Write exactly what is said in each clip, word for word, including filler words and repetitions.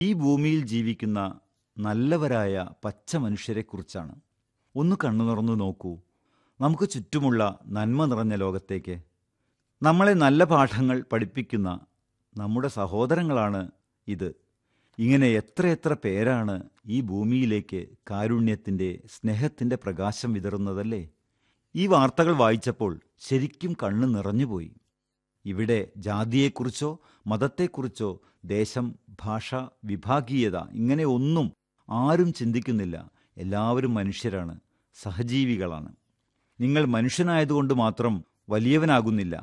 ഈ ഭൂമിയിൽ ജീവിക്കുന്ന നല്ലവരായ പച്ച മനുഷ്യരെക്കുറിച്ചാണ്. ഒന്ന് കണ്ണു തുറന്നു നോക്കൂ, നമുക്ക് ചുറ്റുമുള്ള നന്മ നിറഞ്ഞ ലോകത്തേക്ക്. നമ്മളെ നല്ല പാഠങ്ങൾ പഠിപ്പിക്കുന്ന നമ്മുടെ സഹോദരങ്ങളാണ് ഇത്. ഇങ്ങനെ എത്രയെത്ര പേരാണ് ഈ ഭൂമിയിലേക്ക് കാരുണ്യത്തിൻ്റെ, സ്നേഹത്തിൻ്റെ പ്രകാശം വിതറുന്നതല്ലേ. ഈ വാർത്തകൾ വായിച്ചപ്പോൾ ശരിക്കും കണ്ണ് നിറഞ്ഞുപോയി. ഇവിടെ ജാതിയെക്കുറിച്ചോ മതത്തെക്കുറിച്ചോ ദേശം, ഭാഷ, വിഭാഗീയത ഇങ്ങനെ ഒന്നും ആരും ചിന്തിക്കുന്നില്ല. എല്ലാവരും മനുഷ്യരാണ്, സഹജീവികളാണ്. നിങ്ങൾ മനുഷ്യനായതുകൊണ്ട് മാത്രം വലിയവനാകുന്നില്ല,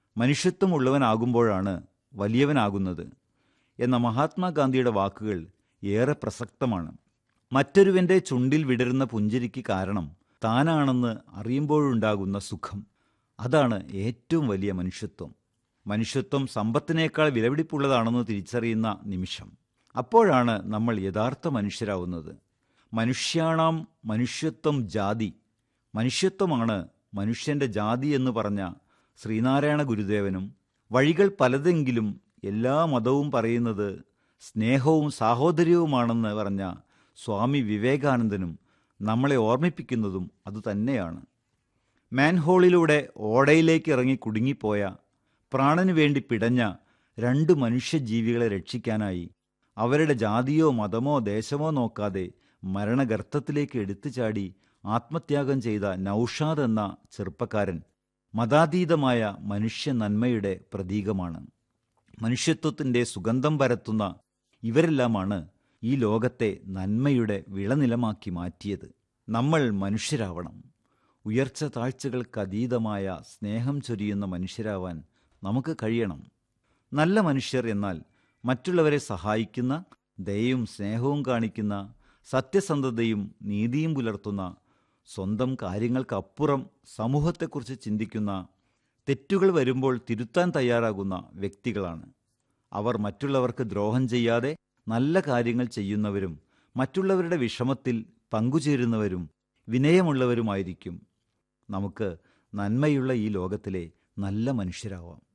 മനുഷ്യത്വമുള്ളവനാകുമ്പോഴാണ് വലിയവനാകുന്നത് എന്ന മഹാത്മാഗാന്ധിയുടെ വാക്കുകൾ ഏറെ പ്രസക്തമാണ്. മറ്റൊരുവൻ്റെ ചുണ്ടിൽ വിടരുന്ന പുഞ്ചിരിക്ക് കാരണം താനാണെന്ന് അറിയുമ്പോഴുണ്ടാകുന്ന സുഖം, അതാണ് ഏറ്റവും വലിയ മനുഷ്യത്വം. മനുഷ്യത്വം സമ്പത്തിനേക്കാൾ വിലപിടിപ്പുള്ളതാണെന്ന് തിരിച്ചറിയുന്ന നിമിഷം, അപ്പോഴാണ് നമ്മൾ യഥാർത്ഥ മനുഷ്യരാവുന്നത്. മനുഷ്യാണാം മനുഷ്യത്വം ജാതി, മനുഷ്യത്വമാണ് മനുഷ്യൻ്റെ ജാതി എന്ന് പറഞ്ഞ ശ്രീനാരായണ ഗുരുദേവനും, വഴികൾ പലതെങ്കിലും എല്ലാ മതവും പറയുന്നത് സ്നേഹവും സാഹോദര്യവുമാണെന്ന് പറഞ്ഞ സ്വാമി വിവേകാനന്ദനും നമ്മളെ ഓർമ്മിപ്പിക്കുന്നതും അതുതന്നെയാണ്. മാൻഹോളിലൂടെ ഓടയിലേക്ക് ഇറങ്ങി കുടുങ്ങിപ്പോയ, പ്രാണനു വേണ്ടി പിടഞ്ഞ രണ്ട് മനുഷ്യജീവികളെ രക്ഷിക്കാനായി അവരുടെ ജാതിയോ മതമോ ദേശമോ നോക്കാതെ മരണഗർത്തത്തിലേക്ക് എടുത്തു ചാടി ആത്മത്യാഗം ചെയ്ത നൗഷാദ് എന്ന ചെറുപ്പക്കാരൻ മതാതീതമായ മനുഷ്യ നന്മയുടെ പ്രതീകമാണ്. മനുഷ്യത്വത്തിൻ്റെ സുഗന്ധം പരത്തുന്ന ഇവരെല്ലാമാണ് ഈ ലോകത്തെ നന്മയുടെ വിളനിലമാക്കി മാറ്റിയത്. നമ്മൾ മനുഷ്യരാവണം. ഉയർച്ച താഴ്ചകൾക്കതീതമായ സ്നേഹം ചൊരിയുന്ന മനുഷ്യരാവാൻ നമുക്ക് കഴിയണം. നല്ല മനുഷ്യർ എന്നാൽ മറ്റുള്ളവരെ സഹായിക്കുന്ന, ദയയും സ്നേഹവും കാണിക്കുന്ന, സത്യസന്ധതയും നീതിയും പുലർത്തുന്ന, സ്വന്തം കാര്യങ്ങൾക്കപ്പുറം സമൂഹത്തെക്കുറിച്ച് ചിന്തിക്കുന്ന, തെറ്റുകൾ വരുമ്പോൾ തിരുത്താൻ തയ്യാറാകുന്ന വ്യക്തികളാണ്. അവർ മറ്റുള്ളവർക്ക് ദ്രോഹം ചെയ്യാതെ നല്ല കാര്യങ്ങൾ ചെയ്യുന്നവരും മറ്റുള്ളവരുടെ വിഷമത്തിൽ പങ്കുചേരുന്നവരും വിനയമുള്ളവരുമായിരിക്കും. നമുക്ക് നന്മയുള്ള ഈ ലോകത്തിലെ നല്ല മനുഷ്യരാവാം.